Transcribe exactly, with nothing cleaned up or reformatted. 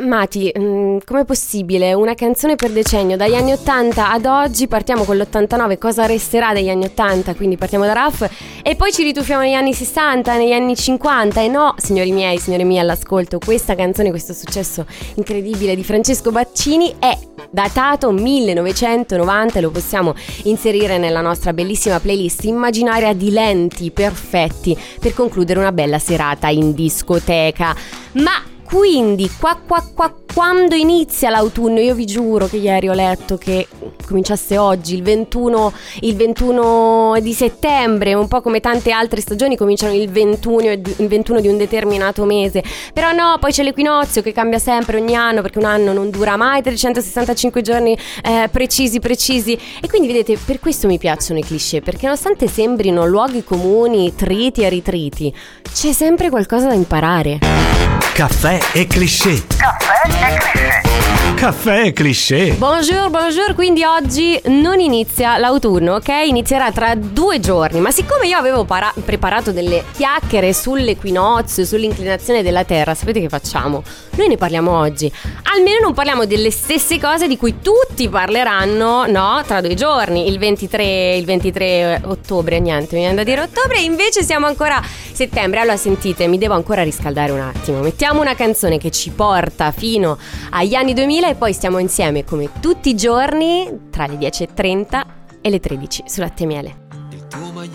Mati, mh, com'è possibile? Una canzone per decennio, dagli anni ottanta ad oggi. Partiamo con l'ottantanove, cosa resterà degli anni ottanta, quindi partiamo da Raf e poi ci rituffiamo negli anni sessanta, negli anni cinquanta. E no, signori miei, signore mie all'ascolto, questa canzone, questo successo incredibile di Francesco Baccini è datato millenovecentonovanta e lo possiamo inserire nella nostra bellissima playlist immaginaria di lenti perfetti per concludere una bella serata in discoteca. Ma quindi qua qua qua quando inizia l'autunno? Io vi giuro che ieri ho letto che cominciasse oggi, il ventuno, il ventuno di settembre, un po' come tante altre stagioni cominciano il ventuno, il ventuno di un determinato mese. Però no, poi c'è l'equinozio che cambia sempre ogni anno, perché un anno non dura mai trecentosessantacinque giorni eh, precisi precisi. E quindi vedete, per questo mi piacciono i cliché, perché nonostante sembrino luoghi comuni, triti e ritriti, c'è sempre qualcosa da imparare. Caffè e cliché. Caffè e cliché. Caffè e cliché. Bonjour, bonjour, quindi oggi non inizia l'autunno, ok? Inizierà tra due giorni, ma siccome io avevo para- preparato delle chiacchiere sull'equinozio, sull'inclinazione della Terra, sapete che facciamo? Noi ne parliamo oggi. Almeno non parliamo delle stesse cose di cui tutti parleranno, no? Tra due giorni, il ventitré, il ventitré ottobre, niente, mi viene da dire ottobre, invece siamo ancora settembre. Allora sentite, mi devo ancora riscaldare un attimo. Mettiamo una canzone che ci porta fino agli anni duemila e poi stiamo insieme come tutti i giorni tra le dieci e trenta e le tredici sull'H M L.